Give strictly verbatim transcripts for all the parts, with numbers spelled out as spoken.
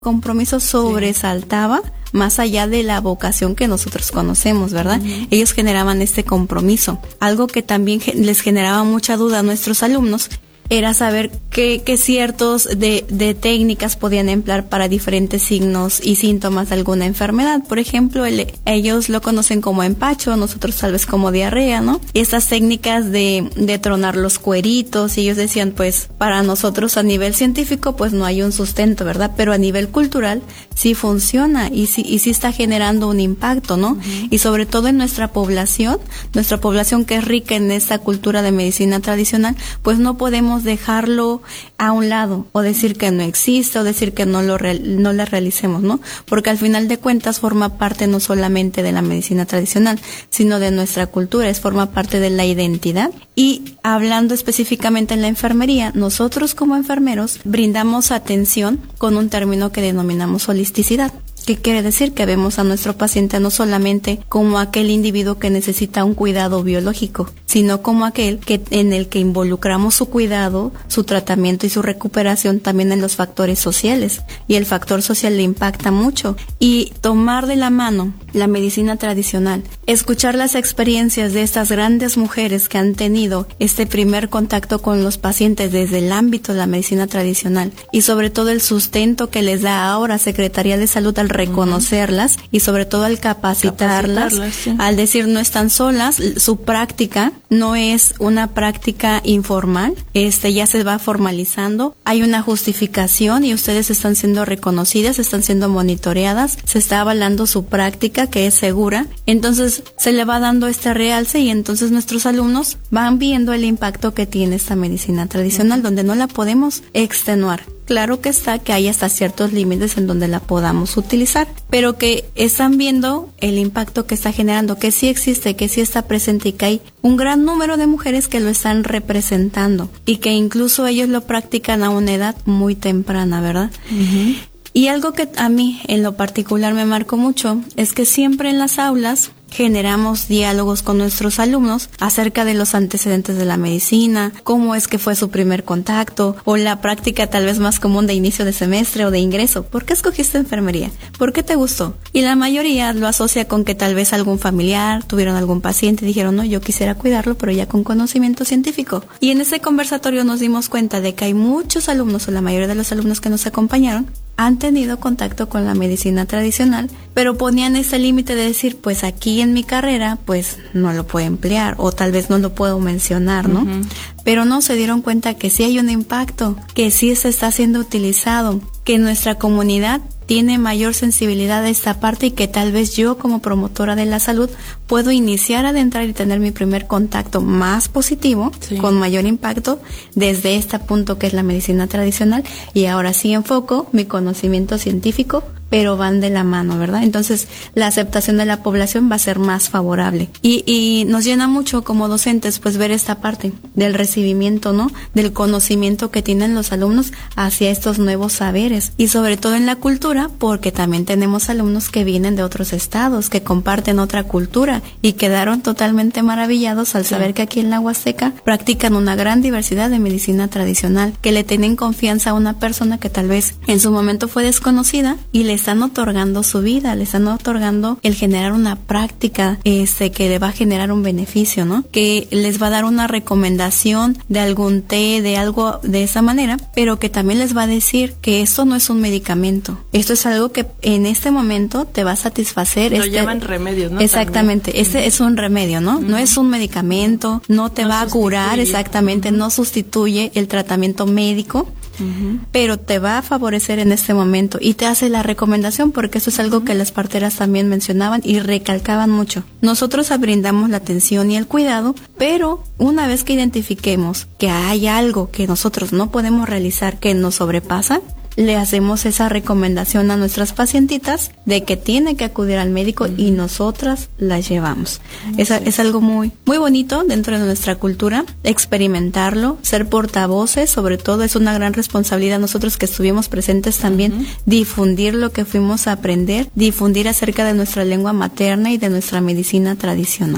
compromiso sobresaltaba sí. más allá de la vocación que nosotros conocemos, ¿verdad? Uh-huh. Ellos generaban este compromiso. Algo que también les generaba mucha duda a nuestros alumnos era saber qué, qué ciertos de, de técnicas podían emplear para diferentes signos y síntomas de alguna enfermedad. Por ejemplo, el, ellos lo conocen como empacho, nosotros tal vez como diarrea, ¿no? Estas técnicas de, de tronar los cueritos, y ellos decían, pues, para nosotros a nivel científico, pues no hay un sustento, ¿verdad? Pero a nivel cultural sí funciona y sí, y sí está generando un impacto, ¿no? Uh-huh. Y sobre todo en nuestra población, nuestra población que es rica en esta cultura de medicina tradicional, pues no podemos dejarlo a un lado o decir que no existe o decir que no lo real, no la realicemos, ¿no? Porque al final de cuentas forma parte no solamente de la medicina tradicional, sino de nuestra cultura, es forma parte de la identidad. Y hablando específicamente en la enfermería, nosotros como enfermeros brindamos atención con un término que denominamos holisticidad. ¿Qué quiere decir? Que vemos a nuestro paciente no solamente como aquel individuo que necesita un cuidado biológico, sino como aquel que en el que involucramos su cuidado, su tratamiento y su recuperación también en los factores sociales. Y el factor social le impacta mucho. Y tomar de la mano la medicina tradicional, escuchar las experiencias de estas grandes mujeres que han tenido este primer contacto con los pacientes desde el ámbito de la medicina tradicional y sobre todo el sustento que les da ahora Secretaría de Salud al reconocerlas uh-huh. y sobre todo al capacitarlas, capacitarlas sí. al decir no están solas, su práctica no es una práctica informal, este ya se va formalizando, hay una justificación y ustedes están siendo reconocidas, están siendo monitoreadas, se está avalando su práctica que es segura, entonces se le va dando este realce y entonces nuestros alumnos van viendo el impacto que tiene esta medicina tradicional uh-huh. donde no la podemos extenuar. Claro que está que hay hasta ciertos límites en donde la podamos utilizar, pero que están viendo el impacto que está generando, que sí existe, que sí está presente y que hay un gran número de mujeres que lo están representando y que incluso ellos lo practican a una edad muy temprana, ¿verdad? Uh-huh. Y algo que a mí en lo particular me marcó mucho es que siempre en las aulas generamos diálogos con nuestros alumnos acerca de los antecedentes de la medicina, cómo es que fue su primer contacto o la práctica tal vez más común de inicio de semestre o de ingreso. ¿Por qué escogiste enfermería? ¿Por qué te gustó? Y la mayoría lo asocia con que tal vez algún familiar, tuvieron algún paciente y dijeron, no, yo quisiera cuidarlo, pero ya con conocimiento científico. Y en ese conversatorio nos dimos cuenta de que hay muchos alumnos o la mayoría de los alumnos que nos acompañaron han tenido contacto con la medicina tradicional, pero ponían ese límite de decir, pues aquí en mi carrera, pues no lo puedo emplear o tal vez no lo puedo mencionar, ¿no? Uh-huh. Pero no se dieron cuenta que sí hay un impacto, que sí se está siendo utilizado, que nuestra comunidad tiene mayor sensibilidad a esta parte y que tal vez yo como promotora de la salud puedo iniciar a adentrar y tener mi primer contacto más positivo, sí. con mayor impacto desde este punto que es la medicina tradicional y ahora sí enfoco mi conocimiento científico, pero van de la mano, ¿verdad? Entonces la aceptación de la población va a ser más favorable y, y nos llena mucho como docentes pues ver esta parte del recibimiento, ¿no? Del conocimiento que tienen los alumnos hacia estos nuevos saberes y sobre todo en la cultura, porque también tenemos alumnos que vienen de otros estados, que comparten otra cultura y quedaron totalmente maravillados al saber sí. que aquí en la Huasteca practican una gran diversidad de medicina tradicional, que le tienen confianza a una persona que tal vez en su momento fue desconocida y le están otorgando su vida, le están otorgando el generar una práctica este que le va a generar un beneficio, ¿no? Que les va a dar una recomendación de algún té, de algo de esa manera, pero que también les va a decir que esto no es un medicamento. Esto es algo que en este momento te va a satisfacer. Lo este, llaman remedios, ¿no? Exactamente, también. Este uh-huh. es un remedio, ¿no? Uh-huh. No es un medicamento, no te no va a curar, exactamente, uh-huh. no sustituye el tratamiento médico. Uh-huh. Pero te va a favorecer en este momento y te hace la recomendación porque eso es algo uh-huh. que las parteras también mencionaban y recalcaban mucho. Nosotros brindamos la atención y el cuidado, pero una vez que identifiquemos que hay algo que nosotros no podemos realizar que nos sobrepasa, le hacemos esa recomendación a nuestras pacientitas de que tiene que acudir al médico uh-huh. y nosotras las llevamos. Uh-huh. Es, es algo muy muy bonito dentro de nuestra cultura, experimentarlo, ser portavoces, sobre todo es una gran responsabilidad nosotros que estuvimos presentes también, uh-huh. difundir lo que fuimos a aprender, difundir acerca de nuestra lengua materna y de nuestra medicina tradicional.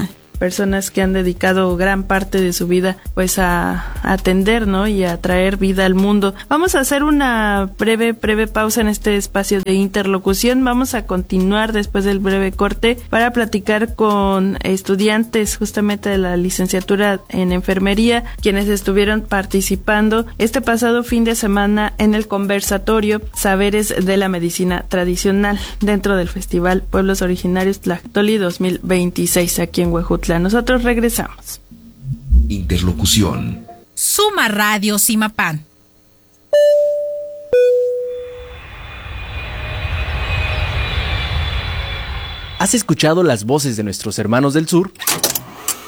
personas que han dedicado gran parte de su vida pues a, a atender, ¿no? Y a traer vida al mundo. Vamos a hacer una breve, breve pausa en este espacio de interlocución. Vamos a continuar después del breve corte para platicar con estudiantes justamente de la licenciatura en enfermería, quienes estuvieron participando este pasado fin de semana en el conversatorio Saberes de la Medicina Tradicional dentro del Festival Pueblos Originarios Tlactoli dos mil veintiséis aquí en Huejutla. Nosotros regresamos. Interlocución. Suma Radio Simapán. ¿Has escuchado las voces de nuestros hermanos del sur?